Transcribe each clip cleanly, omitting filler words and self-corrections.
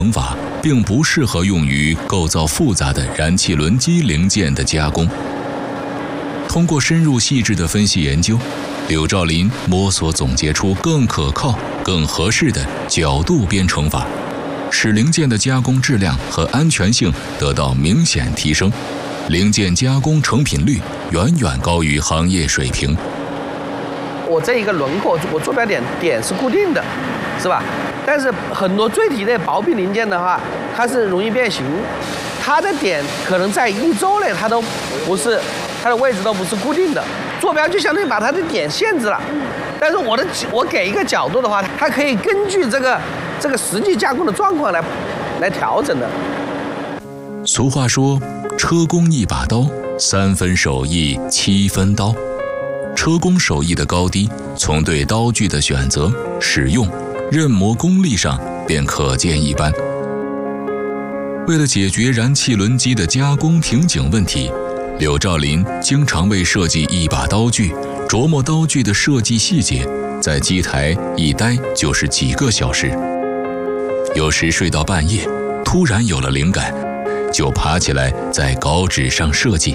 程法并不适合用于构造复杂的燃气轮机零件的加工。通过深入细致的分析研究，柳兆林摸索总结出更可靠、更合适的角度编程法，使零件的加工质量和安全性得到明显提升，零件加工成品率远远高于行业水平。 我这一个轮廓，我坐标点是固定的，是吧？但是很多锥体类薄壁零件的话，它是容易变形，它的点可能在1周内它都不是，它的位置都不是固定的。坐标就相当于把它的点限制了，但是我给一个角度的话，它可以根据这个实际加工的状况来调整的。 俗话说，车工一把刀，3分手艺7分刀。车工手艺的高低，从对刀具的选择、使用、刃磨功力上便可见一斑。为了解决燃气轮机的加工瓶颈问题，柳兆林经常为设计一把刀具、琢磨刀具的设计细节，在机台一待就是几个小时。有时睡到半夜，突然有了灵感，就爬起来在稿纸上设计。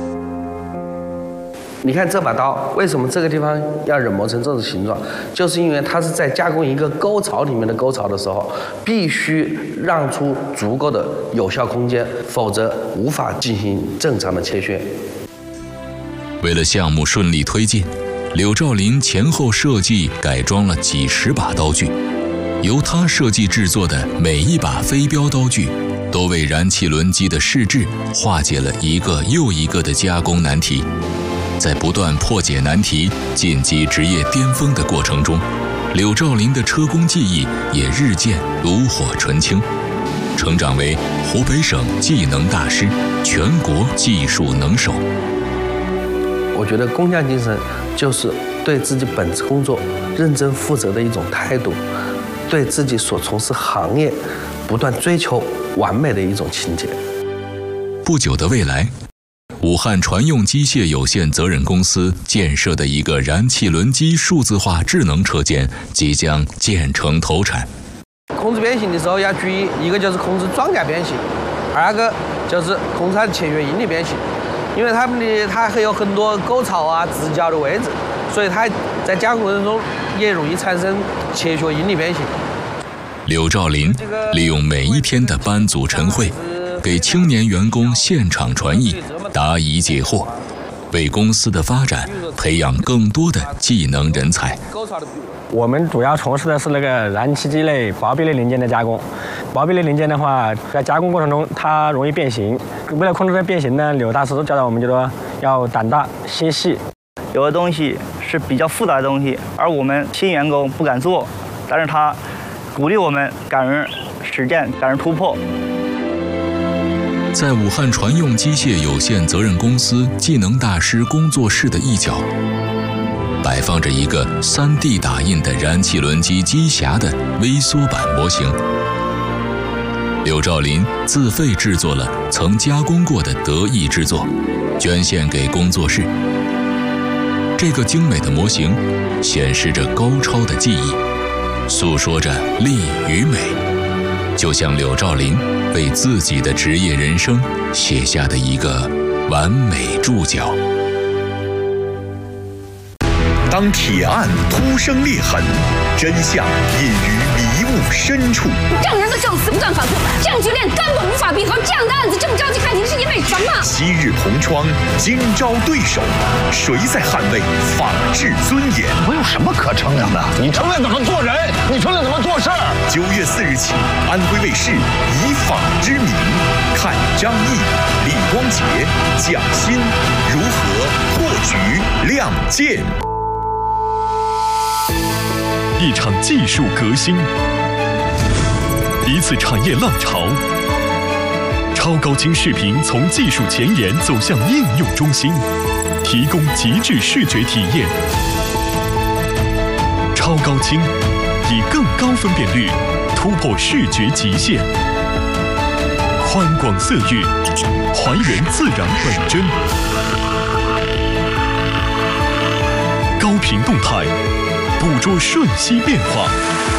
你看这把刀，为什么这个地方要刃磨成这种形状？就是因为它是在加工一个沟槽里面的沟槽的时候，必须让出足够的有效空间，否则无法进行正常的切削。 为了项目顺利推进，柳兆林前后设计改装了几十把刀具，由他设计制作的每一把飞镖刀具，都为燃气轮机的试制化解了一个又一个的加工难题。在不断破解难题、晋级职业巅峰的过程中，柳兆林的车工技艺也日渐炉火纯青，成长为湖北省技能大师、全国技术能手。 我觉得工匠精神就是对自己本职工作认真负责的一种态度，对自己所从事行业不断追求完美的一种情结。 不久的未来，武汉船用机械有限责任公司建设的一个燃气轮机数字化智能车间即将建成投产。 控制变形的时候要注意，一个就是控制装甲变形，二个就是控制它的切削应力变形，因为它还有很多沟槽啊、直角的位置，所以它在加工过程中也容易产生切削应力变形。 柳兆林利用每一天的班组晨会，给青年员工现场传译、答疑解惑，为公司的发展培养更多的技能人才。 我们主要从事的是那个燃气机类、薄壁类零件的加工。薄壁类零件的话，在加工过程中它容易变形。为了控制这变形呢，柳大师教导我们就说要胆大心细。 有的东西是比较复杂的东西，而我们新员工不敢做，但是他鼓励我们敢于实践、敢于突破。 在武汉船用机械有限责任公司技能大师工作室的一角，摆放着一个3D 打印的燃气轮机机匣的微缩版模型。柳兆林自费制作了曾加工过的得意之作，捐献给工作室。这个精美的模型显示着高超的技艺，诉说着力与美，就像柳兆林为自己的职业人生写下的一个完美注脚。 当铁案突生裂痕，真相隐于迷雾深处。 证人的证词不断反复，证据链根本无法闭合。这样的案子这么着急开庭是因为什么？ 昔日同窗，今朝对手，谁在捍卫法治尊严？ 我有什么可承认的？你承认怎么做人？你承认怎么做事儿 ？9月4日起，安徽卫视以法之名，看张毅、李光洁讲新如何破局亮剑。 一场技术革新，一次产业浪潮。超高清视频从技术前沿走向应用中心，提供极致视觉体验。超高清以更高分辨率突破视觉极限，宽广色域还原自然本真，高频动态捕捉瞬息变化。